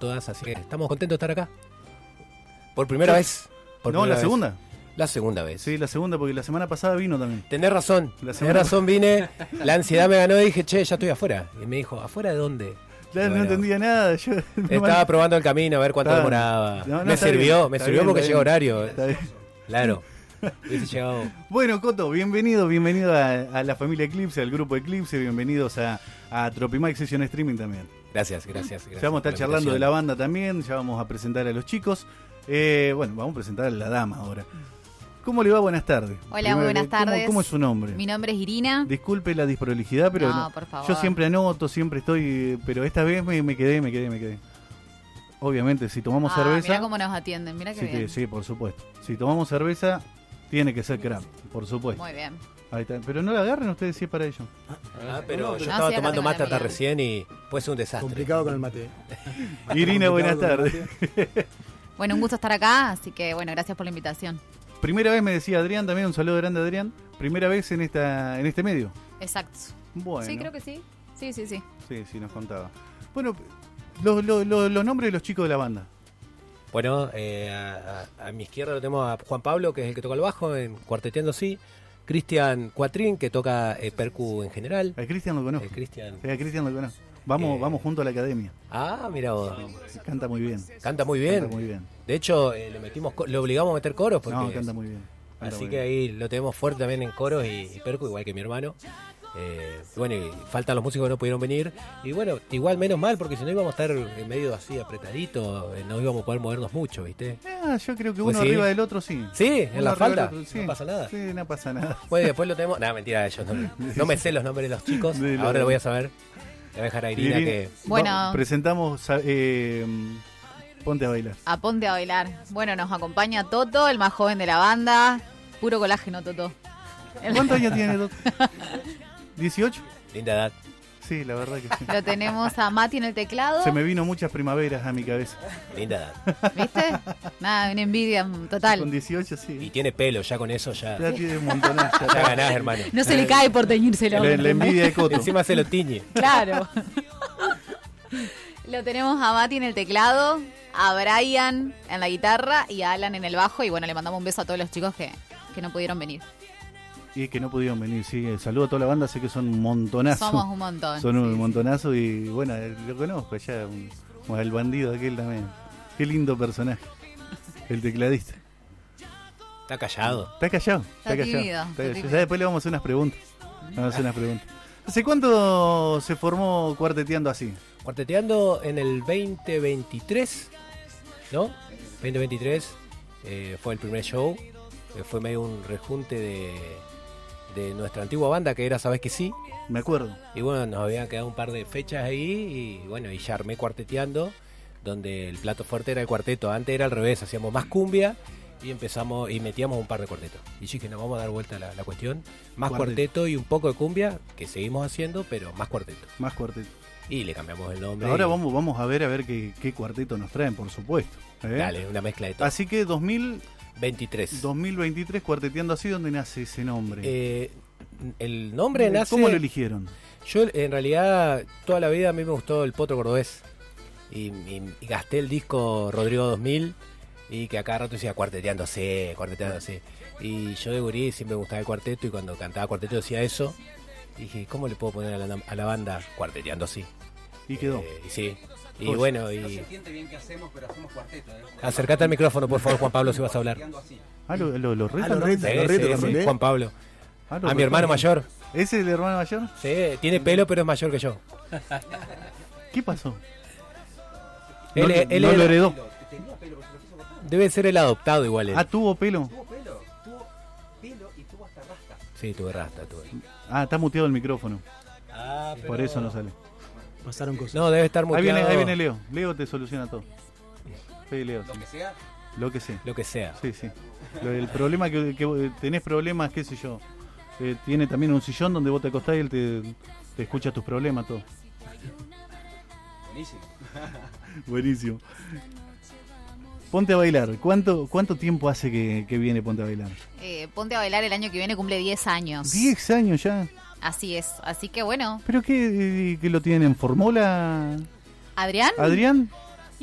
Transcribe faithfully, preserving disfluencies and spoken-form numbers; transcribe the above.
todas, así que estamos contentos de estar acá. Por primera Yo, vez. Por no, primera la vez. segunda. La segunda vez. Sí, la segunda, porque la semana pasada vino también. Tenés razón, La tenés semana- razón, vine, la ansiedad me ganó y dije, che, ya estoy afuera. Y me dijo, ¿afuera de dónde? Ya Bueno, no entendía nada. Yo, Estaba probando el camino, a ver cuánto Estaba- demoraba. No, no, me está sirvió, bien, me está sirvió bien, porque está llega bien. horario. Está bien. Claro. Hubiese llegado. Bueno, Coto, bienvenido, bienvenido a, a la familia Eclipse, al grupo Eclipse, bienvenidos a, a Tropimike Session Streaming también. Gracias, gracias. gracias Ya vamos a estar por la charlando de la invitación. banda también, ya vamos a presentar a los chicos. Eh, bueno, vamos a presentar a la dama ahora. ¿Cómo le va? Buenas tardes. Hola, muy buenas ¿cómo- tardes. ¿Cómo es su nombre? Mi nombre es Irina. Disculpe la disprolijidad, pero No, por favor. yo siempre anoto, siempre estoy, pero esta vez me, me quedé, me quedé, me quedé. Obviamente, si tomamos Ah, cerveza... mirá cómo nos atienden, mirá qué sí, bien. que- sí, por supuesto. Si tomamos cerveza, tiene que ser crap, por supuesto. Muy bien. Ahí está. Pero no la agarren ustedes si es para ellos. Ah, pero No, yo pero- estaba sí, acá tomando tengo mate la hasta mía. recién y puede ser un desastre. Complicado con el mate. Irina, buenas Complicado con el tardes. mate. Bueno, un gusto estar acá, así que bueno, gracias por la invitación. Primera vez me decía Adrián, también un saludo grande a Adrián. Primera vez en esta en este medio. Exacto. Bueno. Sí, creo que sí. Sí, sí, sí. Sí, sí, nos contaba. Bueno, los, los, los, los nombres de los chicos de la banda. Bueno, eh, a, a- a mi izquierda lo tenemos a Juan Pablo, que es el que toca el bajo en Cuarteteando Sí. Cristian Cuatrín, que toca eh, percu en general. A Cristian lo conozco. Eh, Cristian. Sí, a Cristian lo conozco. Vamos, Eh. vamos junto a la academia. Ah, mira vos. Canta muy bien. Canta muy bien. Canta muy bien. De hecho, eh, le metimos, co- le obligamos a meter coros porque No, canta muy bien. Canta así muy que bien. ahí lo tenemos fuerte también en coros y, y percu, igual que mi hermano. Eh, bueno, y faltan los músicos que no pudieron venir. Y bueno, igual menos mal, porque si no íbamos a estar en medio así apretaditos, eh, no íbamos a poder movernos mucho, ¿viste? Ah, yo creo que Pues uno sí. arriba del otro sí. Sí, en Uno la arriba del falta. otro, sí. No pasa nada. Sí, no pasa nada. Pues después lo tenemos. Nada, mentira, yo no, no me sé los nombres de los chicos. De lo- Ahora lo voy a saber. Le voy a dejar a Irina Irina, que. Bueno. va- presentamos eh, Ponte a bailar. A ponte a bailar. Bueno, nos acompaña Toto, el más joven de la banda. Puro colágeno, Toto. El- ¿Cuántos años tiene Toto? ¿dieciocho? Linda edad. Sí, la verdad que sí. Lo tenemos a Mati en el teclado. Se me vino muchas primaveras a mi cabeza. Linda edad. ¿Viste? Nada, una envidia total. Con dieciocho, Y sí. tiene pelo, ya con eso ya. Ya tiene un montón. Ya, Ya ganás, hermano. No se le cae por teñírselo. la, la envidia de Coto. Encima se lo tiñe. Claro. Lo tenemos a Mati en el teclado, a Brian en la guitarra y a Alan en el bajo. Y bueno, le mandamos un beso a todos los chicos que, que no pudieron venir. Y que no pudieron venir, sí. Saludo a toda la banda, sé que son un montonazo. Somos un montón. Son un Sí, montonazo y bueno, lo conozco ya, un- como el bandido aquel también. Qué lindo personaje. El tecladista. Está callado. Está callado. Está callado. tímido, está está callado. tímido. Ya después le vamos a hacer unas preguntas. Vamos a hacer unas preguntas. ¿Hace cuánto se formó Cuarteteando así? Cuarteteando en el veinte veintitrés, ¿no? veinte veintitrés eh, fue el primer show. eh, fue medio un rejunte de, de nuestra antigua banda que era Sabes que sí. Me acuerdo. Y bueno, nos habían quedado un par de fechas ahí y bueno, y ya armé Cuarteteando, donde el plato fuerte era el cuarteto. Antes era al revés, hacíamos más cumbia y empezamos y metíamos un par de cuartetos. Y sí que nos vamos a dar vuelta a la, la cuestión. Más Cuarteto. cuarteto y un poco de cumbia, que seguimos haciendo, pero más cuarteto. Más cuarteto. Y le cambiamos el nombre. Ahora y- vamos, vamos a ver a ver qué, qué cuarteto nos traen, por supuesto. ¿eh? Dale, una mezcla de todo. Así que dos mil, veintitrés. dos mil veintitrés Cuarteteando así, ¿dónde nace ese nombre? Eh, el nombre nace... ¿Cómo lo eligieron? Yo en realidad toda la vida a mí me gustó el Potro Cordobés y, y- y gasté el disco Rodrigo dos mil y que a cada rato decía cuarteteando así, cuarteteando así. Y yo de gurí siempre me gustaba el cuarteto y cuando cantaba cuarteto decía eso. Y dije, ¿cómo le puedo poner a la, a la banda cuarteteando así? Y quedó. Eh, y sí. Y Pues- bueno, No se y entiende bien qué hacemos, pero hacemos cuarteto. ¿eh? acercate al micrófono, por favor, Juan Pablo, si vas a hablar. Cuarteteando así. Ah, lo, lo, lo retan Ah, lo también. retan. Sí, Lo reto sí, también, sí, ¿eh? Juan Pablo. Ah, lo A mi retan. hermano mayor. ¿Ese es el hermano mayor? Sí, tiene pelo, pero es mayor que yo. ¿Qué pasó? Él, no, él no era- lo heredó. Tenía pelo, pero se lo quiso cortar. Debe ser el adoptado igual. él. Ah, tuvo pelo. Tuvo pelo, tuvo pelo y tuvo hasta rasta. Sí, tuve rasta, tuve. Ah, está muteado el micrófono. Ah, Por eso no sale. Pasaron cosas. No, debe estar Ahí muteado. viene, ahí viene Leo. Leo te soluciona todo. Sí, Leo. Lo sí. que sea, Lo que sea. Lo que sea. Sí, sí. Lo- el problema que, que tenés problemas, qué sé yo. Eh, tiene también un sillón donde vos te acostás y él te, te escucha tus problemas, todo. buenísimo. Buenísimo. Ponte a bailar. ¿Cuánto, cuánto tiempo hace que, que viene Ponte a bailar? Eh, ponte a bailar el año que viene cumple diez años. Diez años ya. Así es. Así que bueno. ¿Pero qué, que lo tienen en Formola, ¿Adrián? Adrián?